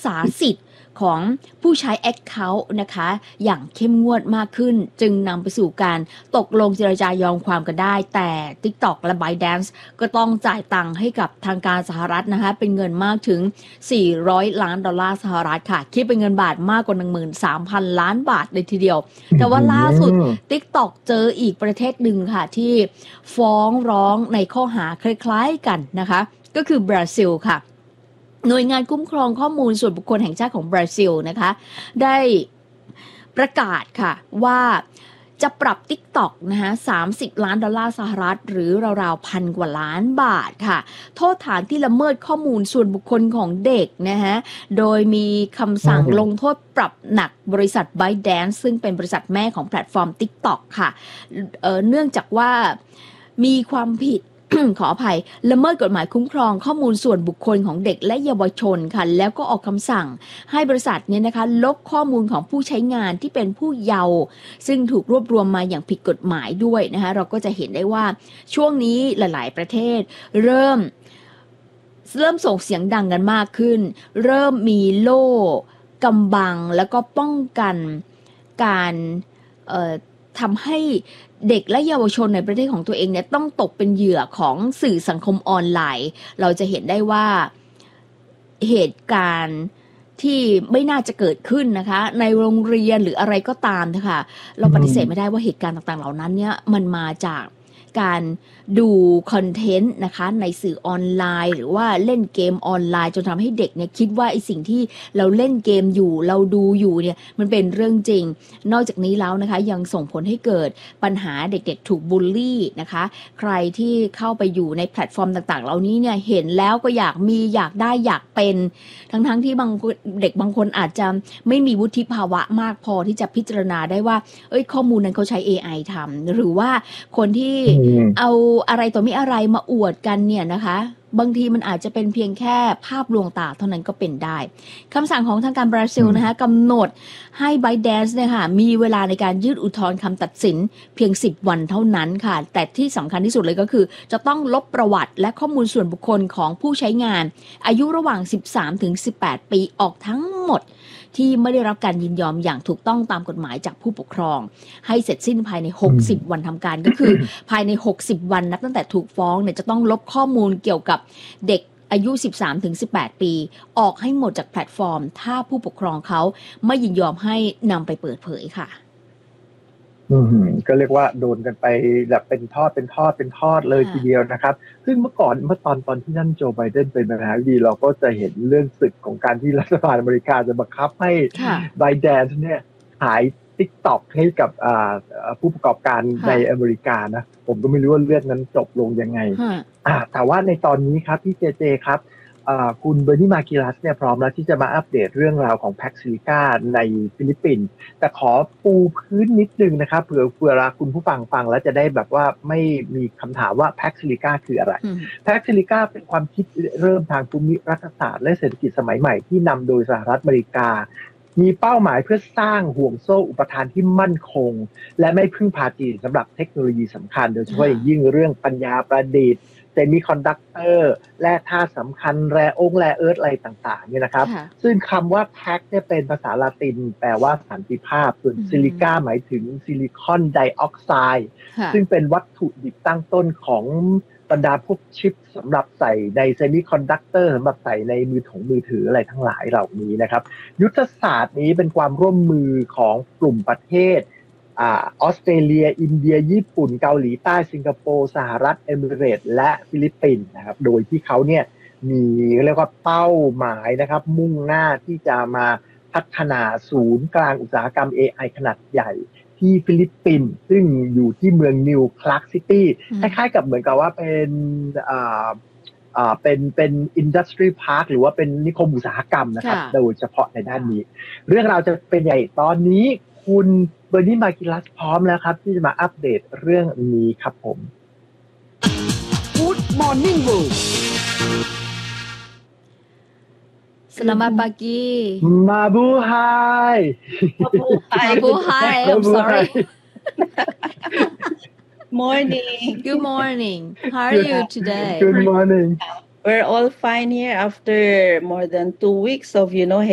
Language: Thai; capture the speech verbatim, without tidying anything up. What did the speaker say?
ษาสิทธิ์ของผู้ใช้ Account นะคะอย่างเข้มงวดมากขึ้นจึงนำไปสู่การตกลงเจรจายอมความกันได้แต่ TikTok และ ByteDance ก็ต้องจ่ายตังค์ให้กับทางการสหรัฐนะคะเป็นเงินมากถึงสี่ร้อยล้านดอลลาร์สหรัฐค่ะคิดเป็นเงินบาทมากกว่า หนึ่งหมื่นสามพัน ล้านบาทเลยทีเดียวแต่ว่าล่าสุด TikTok เจออีกประเทศหนึ่งค่ะที่ฟ้องร้องในข้อหาคล้ายๆกันนะคะก็คือบราซิลค่ะหน่วยงานคุ้มครองข้อมูลส่วนบุคคลแห่งชาติของบราซิลนะคะได้ประกาศค่ะว่าจะปรับ TikTok นะคะสามสิบล้านดอลลาร์สหรัฐหรือราวๆพันกว่าล้านบาทค่ะโทษฐานที่ละเมิดข้อมูลส่วนบุคคลของเด็กนะคะโดยมีคำสั่งลงโทษปรับหนักบริษัท ByteDance ซึ่งเป็นบริษัทแม่ของแพลตฟอร์ม TikTok ค่ะ เอ่อ เนื่องจากว่ามีความผิด ขออภัยละเมิดกฎหมายคุ้มครองข้อมูลส่วนบุคคลของเด็กและเยาวชนค่ะแล้วก็ออกคำสั่งให้บริษัทเนี่ยนะคะลบข้อมูลของผู้ใช้งานที่เป็นผู้เยาว์ซึ่งถูกรวบรวมมาอย่างผิดกฎหมายด้วยนะคะเราก็จะเห็นได้ว่าช่วงนี้หลายๆประเทศเริ่มเริ่มส่งเสียงดังกันมากขึ้นเริ่มมีโล่กำบังแล้วก็ป้องกันการเอ่อทำให้เด็กและเยาวชนในประเทศของตัวเองเนี่ยต้องตกเป็นเหยื่อของสื่อสังคมออนไลน์เราจะเห็นได้ว่าเหตุการณ์ที่ไม่น่าจะเกิดขึ้นนะคะในโรงเรียนหรืออะไรก็ตามนะคะเราปฏิเสธไม่ได้ว่าเหตุการณ์ต่างๆเหล่านั้นเนี่ยมันมาจากการดูคอนเทนต์นะคะในสื่อออนไลน์หรือว่าเล่นเกมออนไลน์จนทำให้เด็กเนี่ยคิดว่าไอ้สิ่งที่เราเล่นเกมอยู่เราดูอยู่เนี่ยมันเป็นเรื่องจริงนอกจากนี้แล้วนะคะยังส่งผลให้เกิดปัญหาเด็กๆถูกบูลลี่นะคะใครที่เข้าไปอยู่ในแพลตฟอร์มต่างๆเหล่านี้เนี่ยเห็นแล้วก็อยากมีอยากได้อยากเป็นทั้งๆที่บางเด็กบางคนอาจจะไม่มีวุฒิภาวะมากพอที่จะพิจารณาได้ว่าเอ้ยข้อมูลนั้นเขาใช้ เอ ไอ ทำหรือว่าคนที่เอาอะไรต่อมีอะไรมาอวดกันเนี่ยนะคะบางทีมันอาจจะเป็นเพียงแค่ภาพลวงตาเท่านั้นก็เป็นได้คำสั่งของทางการบราซิลนะคะกำหนดให้ ByteDance เนี่ยค่ะมีเวลาในการยื่นอุทธรณ์คำตัดสินเพียงสิบวันเท่านั้นค่ะแต่ที่สำคัญที่สุดเลยก็คือจะต้องลบประวัติและข้อมูลส่วนบุคคลของผู้ใช้งานอายุระหว่าง สิบสามถึงสิบแปด ปีออกทั้งหมดที่ไม่ได้รับการยินยอมอย่างถูกต้องตามกฎหมายจากผู้ปกครองให้เสร็จสิ้นภายในหกสิบวันทำการก็คือภายในหกสิบวันนับตั้งแต่ถูกฟ้องเนี่ยจะต้องลบข้อมูลเกี่ยวกับเด็กอายุ สิบสามถึงสิบแปด ปีออกให้หมดจากแพลตฟอร์มถ้าผู้ปกครองเขาไม่ยินยอมให้นำไปเปิดเผยค่ะอืมก็เรียกว่าโดนกันไปแบบเป็นทอดเป็นทอดเป็นทอดเลยทีเดียวนะครับซึ่งเมื่อก่อนเมื่อตอนตอนที่นั่นโจไบเดนเป็นประธานาธิบดีเราก็จะเห็นเรื่องศึกของการที่รัฐบาลอเมริกาจะบังคับให้ ByteDance เนี่ยขาย TikTok ให้กับผู้ประกอบการในอเมริกานะผมก็ไม่รู้ว่าเรื่องนั้นจบลงยังไงแต่ว่าในตอนนี้ครับพี่เจเจครับคุณเบอร์นีมากิลัสเนี่ยพร้อมแล้วที่จะมาอัปเดตเรื่องราวของ Pax Silica ในฟิลิปปินส์แต่ขอปูพื้นนิดนึงนะครับเผื่อเผื่อคุณผู้ฟังฟังแล้วจะได้แบบว่าไม่มีคำถามว่า Pax Silica คืออะไร Pax Silica เป็นความคิดเริ่มทางภูมิรัฐศาสตร์และเศรษฐกิจสมัยใหม่ที่นำโดยสหรัฐอเมริกามีเป้าหมายเพื่อสร้างห่วงโซ่อุปทานที่มั่นคงและไม่พึ่งพาจีนสำหรับเทคโนโลยีสำคัญโดยเฉพาะอย่างยิ่งเรื่องปัญญาประดิษฐ์เซมิคอนดักเตอร์แร่ธาตุสำคัญแร่องค์แร่เอิร์ธอะไรต่างๆเนี่ยนะครับซึ่งคำว่าแพ็กเนี่ยเป็นภาษาละตินแปลว่าสันติภาพส่วนซิลิก้าหมายถึงซิลิคอนไดออกไซด์ซึ่งเป็นวัตถุดิบตั้งต้นของบรรดาพวกชิปสำหรับใส่ในเซมิคอนดักเตอร์สำหรับใส่ในมือถงมือถืออะไรทั้งหลายเหล่านี้นะครับยุทธศาสตร์นี้เป็นความร่วมมือของกลุ่มประเทศอ่าออสเตรเลียอินเดียญี่ปุ่นเกาหลีใต้สิงคโปร์สหรัฐเอมิเรตส์และฟิลิปปินส์นะครับโดยที่เขาเนี่ยมีเรียกว่าเป้าหมายนะครับมุ่งหน้าที่จะมาพัฒนาศูนย์กลางอุตสาหกรรม เอ ไอ ขนาดใหญ่ที่ฟิลิปปินส์ซึ่งอยู่ที่เมืองนิวคลาร์กซิตี้คล้ายๆกับเหมือนกับว่าเป็นอ่าอ่าเป็นเป็นอินดัสทรีพาร์คหรือว่าเป็นนิคมอุตสาหกรรมนะครับโดยเฉพาะในด้านนี้เรื่องราวจะเป็นใหญ่ตอนนี้คุณเบอร์นีมากิลัสพร้อมแล้วครับที่จะมาอัปเดตเรื่องนี้ครับผม Good Morning World Selamat pagi Mabuhay Mabuhay I'm sorry Morning Good morning How are you today Good morning We're all fine here after more than two weeks of you know